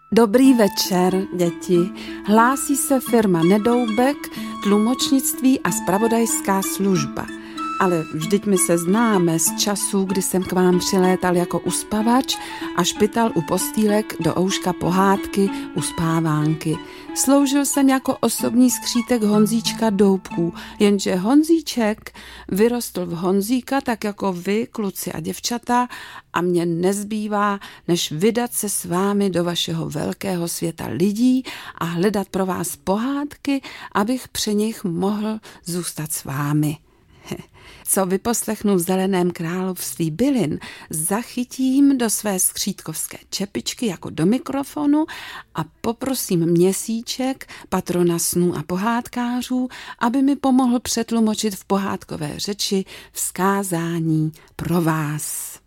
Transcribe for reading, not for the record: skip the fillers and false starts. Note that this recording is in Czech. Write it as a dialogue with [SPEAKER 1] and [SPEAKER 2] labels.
[SPEAKER 1] Dobrý večer, děti. Hlásí se firma Nedoubek, tlumočnictví a zpravodajská služba. Ale vždyť my se známe z času, kdy jsem k vám přilétal jako uspavač a špital u postýlek do ouška pohádky Uspávánky. Sloužil jsem jako osobní skřítek Honzíčka Doubků, jenže Honzíček vyrostl v Honzíka tak jako vy, kluci a děvčata, a mně nezbývá, než vydat se s vámi do vašeho velkého světa lidí a hledat pro vás pohádky, abych při nich mohl zůstat s vámi. Co vyposlechnu v Zeleném království bylin, zachytím do své skřítkovské čepičky jako do mikrofonu a poprosím Měsíček, patrona snů a pohádkářů, aby mi pomohl přetlumočit v pohádkové řeči vzkázání pro vás.